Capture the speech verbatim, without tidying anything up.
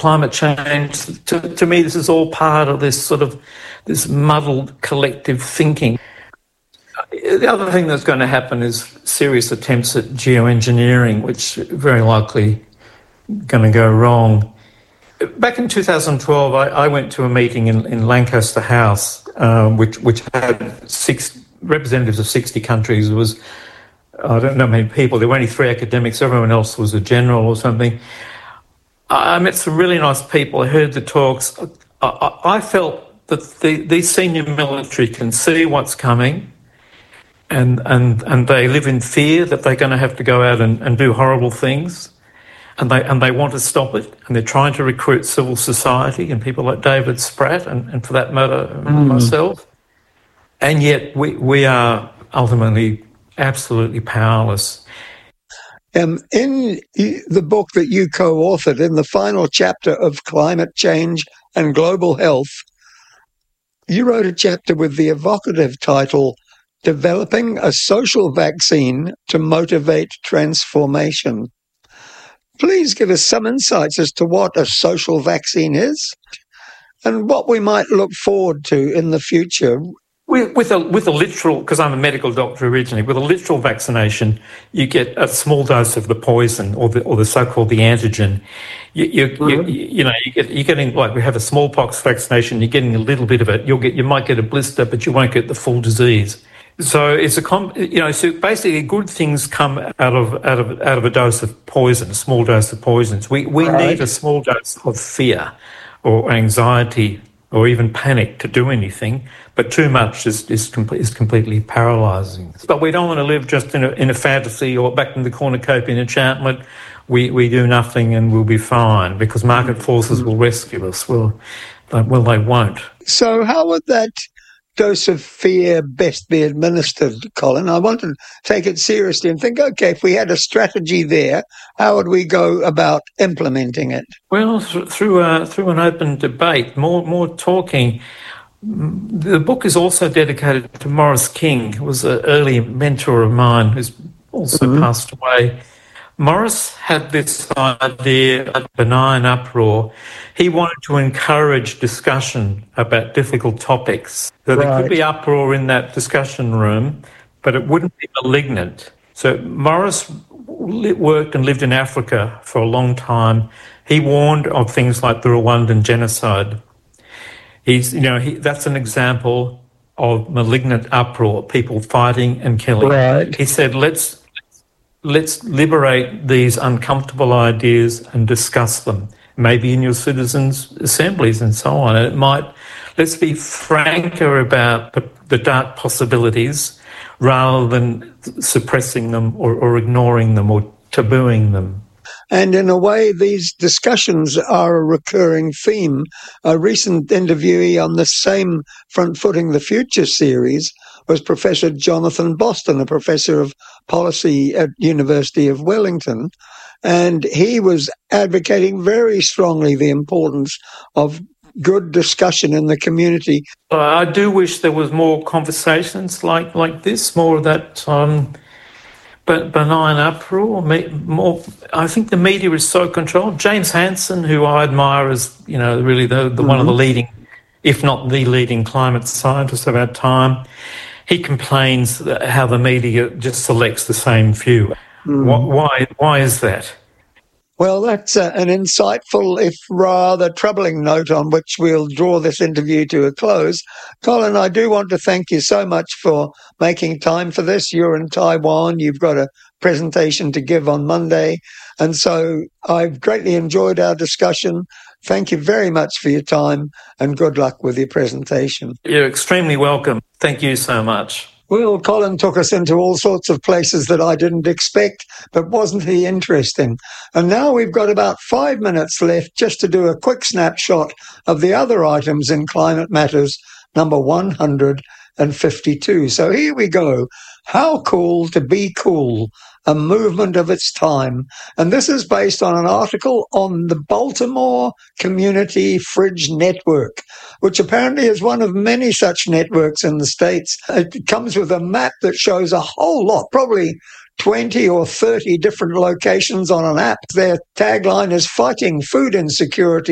climate change. To, to me, this is all part of this sort of this muddled collective thinking. The other thing that's going to happen is serious attempts at geoengineering, which are very likely going to go wrong. Back in two thousand twelve, I, I went to a meeting in, in Lancaster House, uh, which which had six representatives of sixty countries. It was, I don't know how many people, there were only three academics, everyone else was a general or something. I met some really nice people, I heard the talks. I, I, I felt that the, these senior military can see what's coming, and, and, and they live in fear that they're going to have to go out and, and do horrible things. And they and they want to stop it, and they're trying to recruit civil society and people like David Spratt and, and for that matter, mm. myself. And yet we, we are ultimately absolutely powerless. Um, in the book that you co-authored, in the final chapter of Climate Change and Global Health, you wrote a chapter with the evocative title, Developing a Social Vaccine to Motivate Transformation. Please give us some insights as to what a social vaccine is and what we might look forward to in the future. With, with, a, with a literal, because I'm a medical doctor originally, with a literal vaccination, you get a small dose of the poison or the or the so-called the antigen. You you, mm-hmm. you, you know you get you're getting, like we have a smallpox vaccination, you're getting a little bit of it. You'll get you might get a blister, but you won't get the full disease. So it's a com- you know so basically good things come out of out of out of a dose of poison, a small dose of poisons. We we right. need a small dose of fear or anxiety or even panic to do anything, but too much is is, com- is completely paralysing. But we don't want to live just in a in a fantasy or back in the cornucopian enchantment. We we do nothing and we'll be fine because market forces will rescue us. Well, well they won't. So how would that dose of fear best be administered, Colin? I want to take it seriously and think, okay, if we had a strategy there, how would we go about implementing it? Well, th- through a, through an open debate, more more talking. The book is also dedicated to Maurice King, who was an early mentor of mine, who's also mm-hmm. passed away. Maurice had this idea of benign uproar. He wanted to encourage discussion about difficult topics. So there right. could be uproar in that discussion room, but it wouldn't be malignant. So Maurice worked and lived in Africa for a long time. He warned of things like the Rwandan genocide. He's, you know, he, that's an example of malignant uproar, people fighting and killing. Right. He said, let's let's liberate these uncomfortable ideas and discuss them, maybe in your citizens' assemblies and so on. And it might, let's be franker about the, the dark possibilities rather than suppressing them or, or ignoring them or tabooing them. And in a way, these discussions are a recurring theme. A recent interviewee on the same Front Footing the Future series was Professor Jonathan Boston, a professor of policy at University of Wellington. And he was advocating very strongly the importance of good discussion in the community. Uh, I do wish there was more conversations like, like this, more of that um, benign uproar. More, I think the media is so controlled. James Hansen, who I admire as, you know, really the, the mm-hmm. one of the leading, if not the leading climate scientist of our time, he complains how the media just selects the same few. Mm. Why, why is that? Well, that's uh, an insightful, if rather troubling note on which we'll draw this interview to a close. Colin, I do want to thank you so much for making time for this. You're in Taiwan. You've got a presentation to give on Monday. And so I've greatly enjoyed our discussion. Thank you very much for your time and good luck with your presentation. You're extremely welcome. Thank you so much. Well, Colin took us into all sorts of places that I didn't expect, but wasn't he interesting? And now we've got about five minutes left just to do a quick snapshot of the other items in Climate Matters number one hundred fifty-two. So here we go. How cool to be cool, a movement of its time. And this is based on an article on the Baltimore Community Fridge Network, which apparently is one of many such networks in the States. It comes with a map that shows a whole lot, probably twenty or thirty different locations on an app. Their tagline is fighting food insecurity